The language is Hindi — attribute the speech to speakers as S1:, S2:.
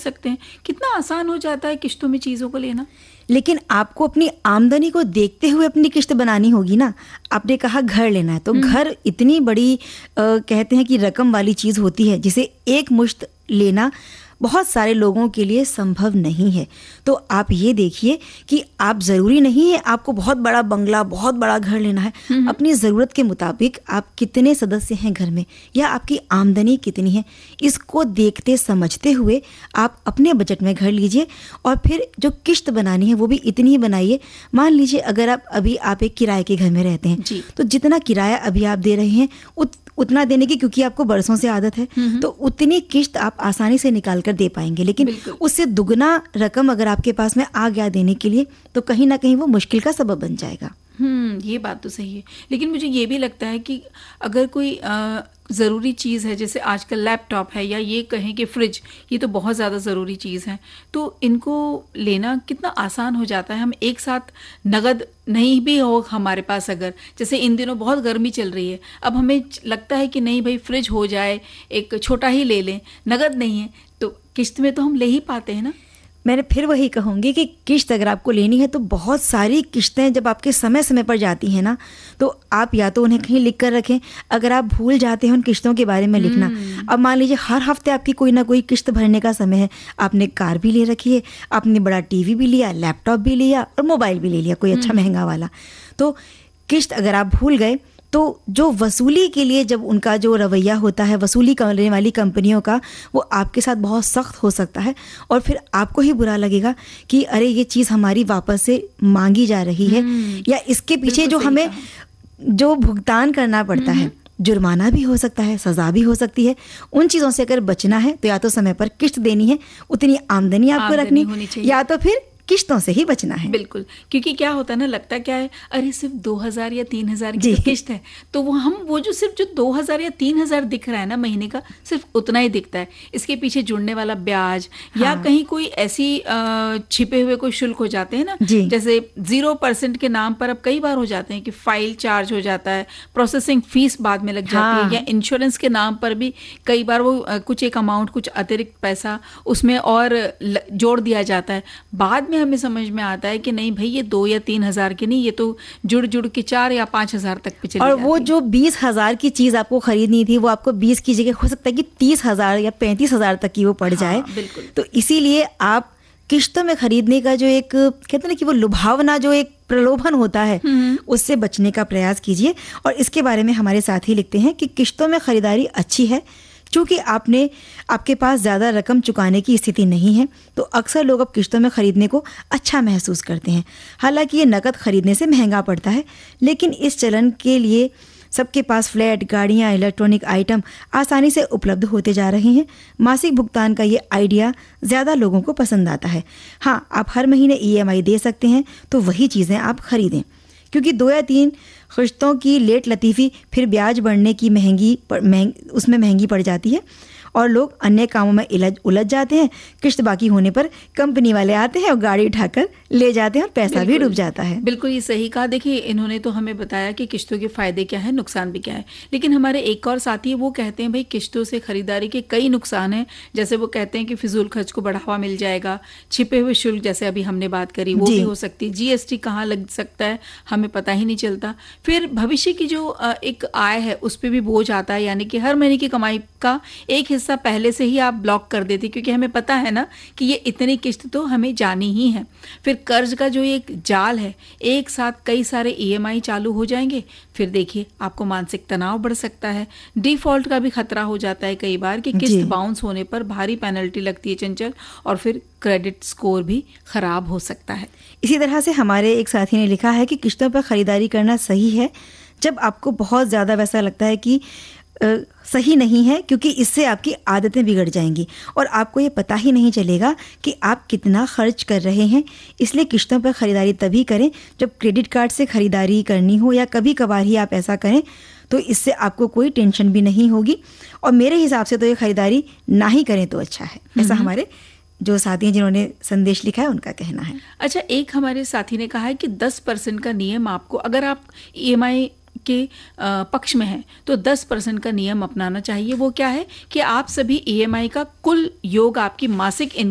S1: सकते हैं। कितना आसान हो जाता है किश्तों में चीज़ों को लेना।
S2: लेकिन आपको अपनी आमदनी को देखते हुए अपनी किश्त बनानी होगी ना। आपने कहा घर लेना है, तो घर इतनी बड़ी कहते हैं कि रकम वाली चीज़ होती है जिसे एक मुश्त लेना बहुत सारे लोगों के लिए संभव नहीं है। तो आप ये देखिए कि आप ज़रूरी नहीं है आपको बहुत बड़ा बंगला, बहुत बड़ा घर लेना है। अपनी ज़रूरत के मुताबिक आप कितने सदस्य हैं घर में या आपकी आमदनी कितनी है, इसको देखते समझते हुए आप अपने बजट में घर लीजिए और फिर जो किश्त बनानी है वो भी इतनी ही बनाइए। मान लीजिए अगर आप एक किराए के घर में रहते हैं तो जितना किराया अभी आप दे रहे हैं उतना देने की, क्योंकि आपको बरसों से आदत है, तो उतनी किश्त आप आसानी से निकाल कर दे पाएंगे। लेकिन उससे दुगना रकम अगर आपके पास में आ गया देने के लिए तो कहीं ना कहीं वो मुश्किल का सबब बन जाएगा।
S1: ये बात तो सही है। लेकिन मुझे ये भी लगता है कि अगर कोई ज़रूरी चीज़ है, जैसे आजकल लैपटॉप है या ये कहें कि फ्रिज, ये तो बहुत ज़्यादा ज़रूरी चीज़ है, तो इनको लेना कितना आसान हो जाता है। हम एक साथ नगद नहीं भी हो हमारे पास, अगर जैसे इन दिनों बहुत गर्मी चल रही है, अब हमें लगता है कि नहीं भाई फ्रिज हो जाए, एक छोटा ही ले लें, नगद नहीं है, तो किश्त में तो हम ले ही पाते हैं ना।
S2: मैंने फिर वही कहूँगी कि किश्त अगर आपको लेनी है तो बहुत सारी किश्तें जब आपके समय समय पर जाती हैं ना, तो आप या तो उन्हें कहीं लिख कर रखें। अगर आप भूल जाते हैं उन किश्तों के बारे में लिखना, अब मान लीजिए हर हफ्ते आपकी कोई ना कोई किश्त भरने का समय है, आपने कार भी ले रखी है, आपने बड़ा टीवी भी लिया, लैपटॉप भी लिया और मोबाइल भी ले लिया कोई अच्छा महंगा वाला, तो किश्त अगर आप भूल गए तो जो वसूली के लिए जब उनका जो रवैया होता है वसूली करने वाली कंपनियों का, वो आपके साथ बहुत सख्त हो सकता है और फिर आपको ही बुरा लगेगा कि अरे ये चीज़ हमारी वापस से मांगी जा रही है, या इसके पीछे जो हमें जो भुगतान करना पड़ता है, जुर्माना भी हो सकता है, सज़ा भी हो सकती है। उन चीज़ों से अगर बचना है तो या तो समय पर किश्त देनी है, उतनी आमदनी आपको रखनी, या तो फिर किश्तों से ही बचना है।
S1: बिल्कुल, क्योंकि क्या होता है ना, लगता क्या है, अरे सिर्फ 2000 या 3000 की किश्त है, तो वो जो सिर्फ जो 2000 या 3000 दिख रहा है ना महीने का, सिर्फ उतना ही दिखता है। इसके पीछे जुड़ने वाला ब्याज या कहीं कोई ऐसी छिपे हुए कोई शुल्क हो जाते हैं ना, जैसे 0% के नाम पर अब कई बार हो जाते हैं कि फाइल चार्ज हो जाता है, प्रोसेसिंग फीस बाद में लग जाती है, या इंश्योरेंस के नाम पर भी कई बार वो कुछ एक अमाउंट, कुछ अतिरिक्त पैसा उसमें और जोड़ दिया जाता है। बाद हमें समझ में आता है कि नहीं भाई ये 2 या 3000 की नहीं, ये तो जुड़ के 4 या 5000 तक पे चली जाती है।
S2: और वो जो 20,000 की चीज आपको खरीदनी थी वो आपको 20 की जगह हो सकता है कि 30,000 या 35,000 तक की वो पड़ जाए।
S1: बिल्कुल।
S2: तो इसीलिए आप किश्तों में खरीदने का जो एक कहते हैं ना कि वो लुभावना, जो एक प्रलोभन होता है, उससे बचने का प्रयास कीजिए। और इसके बारे में हमारे साथी लिखते हैं कि किश्तों में खरीदारी अच्छी है, चूँकि आपके पास ज़्यादा रकम चुकाने की स्थिति नहीं है, तो अक्सर लोग अब किश्तों में ख़रीदने को अच्छा महसूस करते हैं। हालांकि ये नकद ख़रीदने से महंगा पड़ता है, लेकिन इस चलन के लिए सबके पास फ्लैट, गाड़ियाँ, इलेक्ट्रॉनिक आइटम आसानी से उपलब्ध होते जा रहे हैं। मासिक भुगतान का ये आइडिया ज़्यादा लोगों को पसंद आता है। हाँ, आप हर महीने EMI दे सकते हैं, तो वही चीज़ें आप खरीदें, क्योंकि 2 या 3 किश्तों की लेट लतीफ़ी फिर ब्याज बढ़ने की उसमें महंगी पड़ जाती है और लोग अन्य कामों में उलझ जाते हैं। किश्त बाकी होने पर कंपनी वाले आते हैं और गाड़ी उठाकर ले जाते हैं और पैसा भी डूब जाता है।
S1: बिल्कुल, ये सही कहा। देखिए, इन्होंने तो हमें बताया कि किश्तों के फ़ायदे क्या है, नुकसान भी क्या है, लेकिन हमारे एक और साथी है, वो कहते हैं भाई किश्तों से खरीदारी के कई नुकसान हैं। जैसे वो कहते हैं कि फिजूल खर्च को बढ़ावा मिल जाएगा, छिपे हुए शुल्क जैसे अभी हमने बात करी वो भी हो सकती है, GST कहाँ लग सकता है हमें पता ही नहीं चलता, फिर भविष्य की जो एक आय है उस पर भी बोझ आता है, यानी कि हर महीने की कमाई का एक हिस्सा पहले से ही आप ब्लॉक कर देते, क्योंकि हमें पता है ना कि ये इतनी किश्त तो हमें जानी ही है। फिर कर्ज का जो एक जाल है, एक साथ कई सारे EMI चालू हो जाएंगे, फिर देखिए आपको मानसिक तनाव बढ़ सकता है। डिफॉल्ट का भी खतरा हो जाता है कई बार कि किश्त बाउंस होने पर भारी पेनल्टी लगती है चंचल, और फिर क्रेडिट स्कोर भी खराब हो सकता है।
S2: इसी तरह से हमारे एक साथी ने लिखा है कि किश्तों पर खरीदारी करना सही है जब आपको बहुत ज़्यादा वैसा लगता है कि सही नहीं है, क्योंकि इससे आपकी आदतें बिगड़ जाएंगी और आपको ये पता ही नहीं चलेगा कि आप कितना खर्च कर रहे हैं। इसलिए किश्तों पर ख़रीदारी तभी करें जब क्रेडिट कार्ड से ख़रीदारी करनी हो, या कभी कभार ही आप ऐसा करें, तो इससे आपको कोई टेंशन भी नहीं होगी। और मेरे हिसाब से तो ये ख़रीदारी ना ही करें तो अच्छा है। ऐसा हमारे जो साथी हैं जिन्होंने संदेश लिखा है उनका कहना है।
S1: अच्छा, एक हमारे साथी ने कहा है कि 10% का नियम आपको, अगर आप EMI के पक्ष में है तो 10% का नियम अपनाना चाहिए। वो क्या है कि आप सभी EMI का कुल योग आपकी मासिक